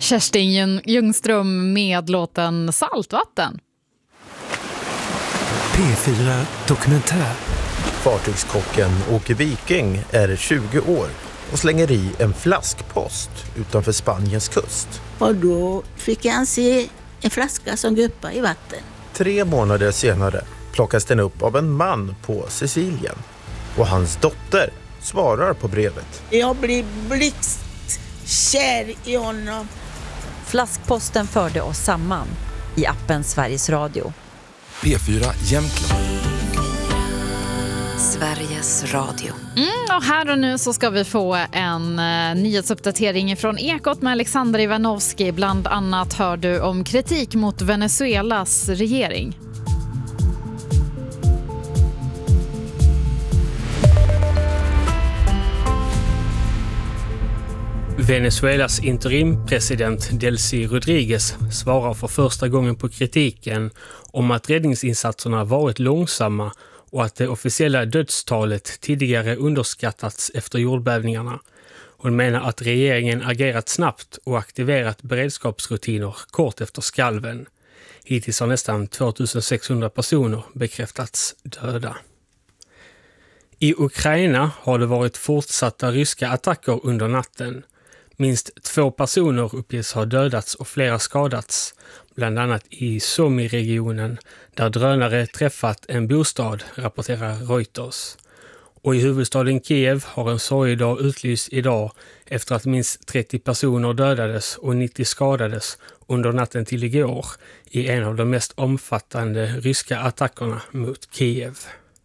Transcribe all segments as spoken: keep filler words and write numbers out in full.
Kerstin Ljungström med låten Saltvatten. P fyra Dokumentär. Fartygskocken Åke Viking är tjugo år och slänger i en flaskpost utanför Spaniens kust. Och då fick han se en flaska som guppade i vatten. Tre månader senare plockas den upp av en man på Sicilien. Och hans dotter svarar på brevet. Jag blir blixtkär i honom. Flaskposten förde oss samman i appen Sveriges Radio. P fyra Jämtland. Sveriges Radio. Mm, och här och nu så ska vi få en uh, nyhetsuppdatering från Ekot med Alexander Ivanovski. Bland annat hör du om kritik mot Venezuelas regering. Venezuelas interimpresident Delcy Rodriguez svarar för första gången på kritiken om att räddningsinsatserna varit långsamma och att det officiella dödstalet tidigare underskattats efter jordbävningarna. Hon menar att regeringen agerat snabbt och aktiverat beredskapsrutiner kort efter skalven. Hittills har nästan tvåtusensexhundra personer bekräftats döda. I Ukraina har det varit fortsatta ryska attacker under natten. Minst två personer uppges ha dödats och flera skadats, bland annat i Sumy-regionen där drönare träffat en bostad, rapporterar Reuters. Och i huvudstaden Kiev har en sorgedag utlyst idag efter att minst trettio personer dödades och nittio skadades under natten till igår i en av de mest omfattande ryska attackerna mot Kiev.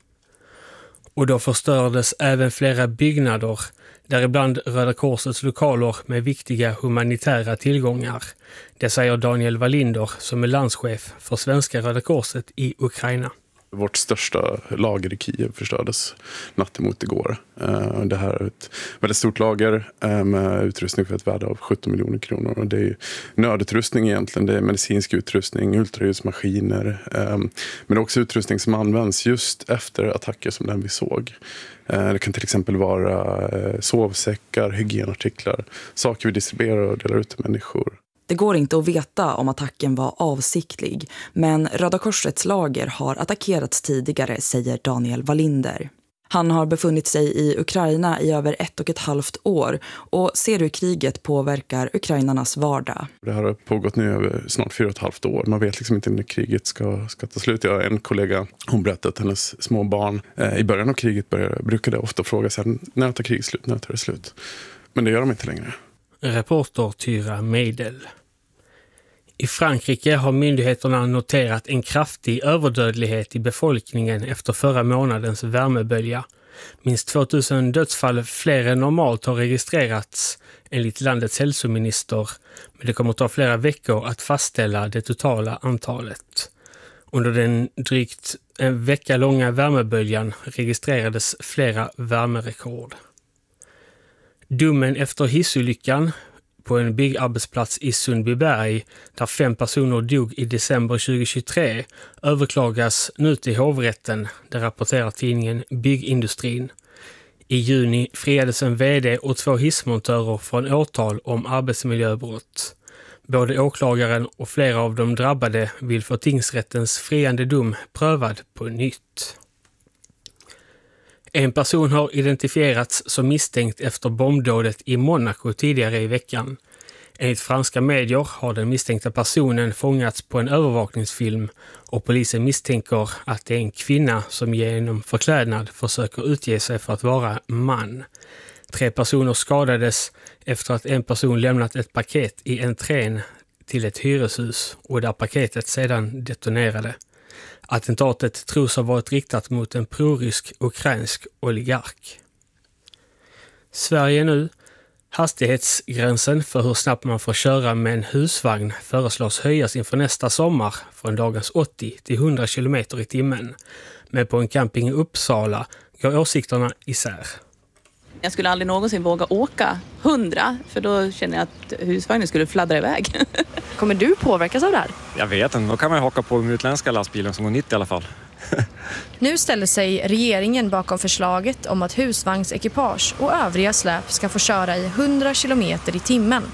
Och då förstördes även flera byggnader, däribland Röda Korsets lokaler med viktiga humanitära tillgångar. Det säger Daniel Wallinder som är landschef för Svenska Röda Korset i Ukraina. Vårt största lager i Kiev förstördes natt emot igår. Det här är ett väldigt stort lager med utrustning för ett värde av sjutton miljoner kronor. Och det är nödutrustning egentligen, det är medicinsk utrustning, ultraljudsmaskiner. Men också utrustning som används just efter attacker som den vi såg. Det kan till exempel vara sovsäckar, hygienartiklar, saker vi distribuerar och delar ut till människor. Det går inte att veta om attacken var avsiktlig, men Röda Korsets lager har attackerats tidigare, säger Daniel Wallinder. Han har befunnit sig i Ukraina i över ett och ett halvt år och ser hur kriget påverkar ukrainarnas vardag. Det här har pågått nu över snart fyra och ett halvt år. Man vet liksom inte när kriget ska, ska ta slut. Jag har en kollega, hon berättade att hennes små barn eh, i början av kriget började, brukade ofta fråga sig när tar kriget slut, när tar det slut? Men det gör de inte längre. Reporter Tyra Meidel. I Frankrike har myndigheterna noterat en kraftig överdödlighet i befolkningen efter förra månadens värmebölja. Minst tvåtusen dödsfall fler än normalt har registrerats enligt landets hälsominister, men det kommer att ta flera veckor att fastställa det totala antalet. Under den drygt en vecka långa värmeböljan registrerades flera värmerekord. Domen efter hissolyckan på en byggarbetsplats i Sundbyberg där fem personer dog i december tjugohundratjugotre överklagas nu till hovrätten, det rapporterar tidningen Byggindustrin. I juni friades en vd och två hissmontörer från åtal om arbetsmiljöbrott. Både åklagaren och flera av de drabbade vill få tingsrättens friande dom prövad på nytt. En person har identifierats som misstänkt efter bombdådet i Monaco tidigare i veckan. Enligt franska medier har den misstänkta personen fångats på en övervakningsfilm och polisen misstänker att det är en kvinna som genom förklädnad försöker utge sig för att vara man. Tre personer skadades efter att en person lämnat ett paket i entrén till ett hyreshus och där paketet sedan detonerade. Attentatet tros ha varit riktat mot en prorysk ukrainsk oligark. Sverige nu. Hastighetsgränsen för hur snabbt man får köra med en husvagn föreslås höjas inför nästa sommar från dagens åttio till hundra kilometer i timmen. Men på en camping i Uppsala går åsikterna isär. Jag skulle aldrig någonsin våga åka hundra, för då känner jag att husvagnen skulle fladdra iväg. Kommer du påverkas av det här? Jag vet inte, då kan man ju haka på den utländska lastbilen som går nittio i alla fall. Nu ställer sig regeringen bakom förslaget om att husvagnsekipage och övriga släp ska få köra i hundra kilometer i timmen.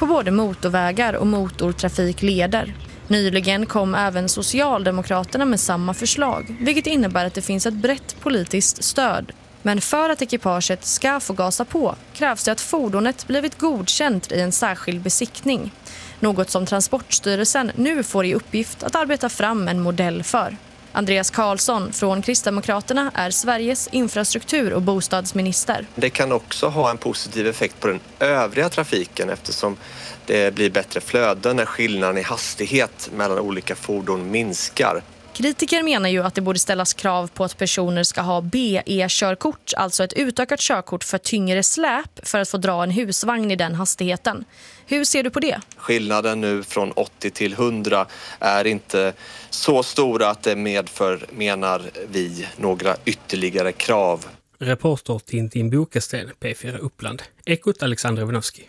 på både motorvägar och motortrafikleder. Nyligen kom även Socialdemokraterna med samma förslag, vilket innebär att det finns ett brett politiskt stöd. Men för att ekipaget ska få gasa på krävs det att fordonet blivit godkänt i en särskild besiktning. Något som Transportstyrelsen nu får i uppgift att arbeta fram en modell för. Andreas Karlsson från Kristdemokraterna är Sveriges infrastruktur- och bostadsminister. Det kan också ha en positiv effekt på den övriga trafiken eftersom det blir bättre flöden när skillnaden i hastighet mellan olika fordon minskar. Kritiker menar ju att det borde ställas krav på att personer ska ha B E-körkort, alltså ett utökat körkort för tyngre släp för att få dra en husvagn i den hastigheten. Hur ser du på det? Skillnaden nu från åttio till hundra är inte så stora att det medför, menar vi, några ytterligare krav. Reporter Tintin Bokesten, P fyra Uppland. Ekot Alexander Ivanovski.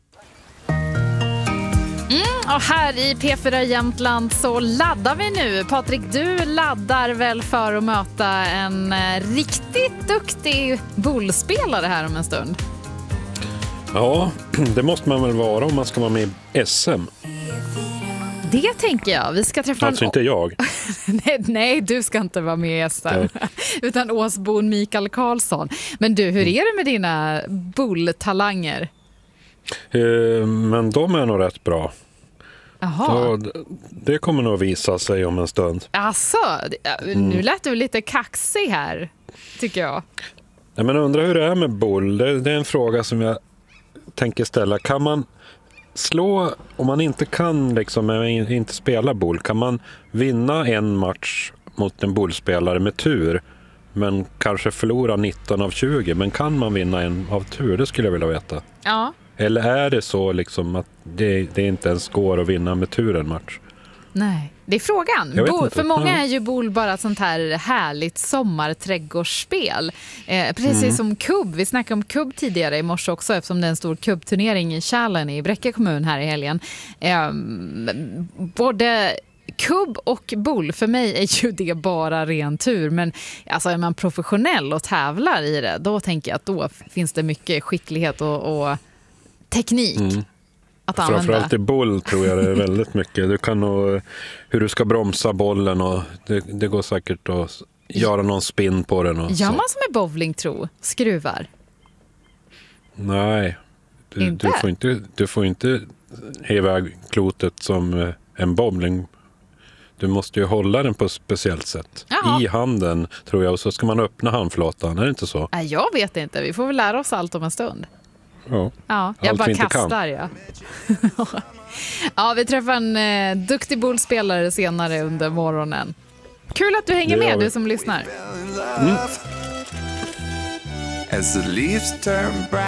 Mm, och här i P fyra Jämtland så laddar vi nu. Patrik, du laddar väl för att möta en riktigt duktig bollspelare här om en stund? Ja, det måste man väl vara om man ska vara med i S M. Det tänker jag. Vi ska träffa alltså en... inte jag. nej, nej, du ska inte vara med i S M. Utan Åsbon Mikael Karlsson. Men du, hur är det med dina bolltalanger? Eh, men de är nog rätt bra. Jaha. Det kommer nog visa sig om en stund. Alltså, nu lät du lite kaxig här, tycker jag. Nej, men undrar hur det är med boll. Det, det är en fråga som jag tänker ställa. Kan man slå, om man inte kan liksom, inte spela boll, kan man vinna en match mot en bollspelare med tur men kanske förlora nitton av tjugo, men kan man vinna en av tur? Det skulle jag vilja veta. Ja. Eller är det så liksom att det, det inte ens går att vinna med tur en match? Nej, det är frågan. Bo, för många är ju boll bara ett sånt här härligt sommarträdgårdsspel. Eh, precis mm. som kubb. Vi snackade om kubb tidigare i morse också eftersom det är en stor kubbturnering i Kärlen i Bräcke kommun här i helgen. Eh, både kubb och boll, för mig är ju det bara ren tur. Men alltså, är man professionell och tävlar i det, då tänker jag att då finns det mycket skicklighet och, och teknik. Mm. Framförallt i boll tror jag det är väldigt mycket. Du kan nog, hur du ska bromsa bollen och det, det går säkert att göra någon spin på den. Och gör så. Man som är bowling tro? Skruvar? Nej, du, du får inte du får inte iväg klotet som en bowling. Du måste ju hålla den på ett speciellt sätt. Jaha. I handen tror jag, och så ska man öppna handflatan, är det inte så? Nej, jag vet inte, vi får väl lära oss allt om en stund. Ja, ja jag bara kastar, ja. Ja, vi träffar en eh, duktig bollspelare senare under morgonen. Kul att du hänger med, du som lyssnar. Mm.